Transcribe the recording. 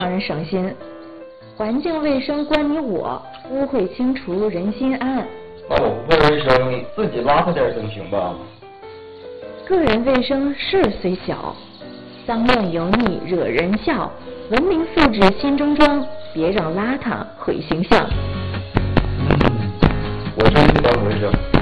让人省心。环境卫生关你我，污秽清除人心安。 那我不卫生，自己邋遢点总行吧？ 个人卫生事虽小，脏乱油腻惹人笑。文明素质心中装，别让邋遢毁形象。 我真不当回声。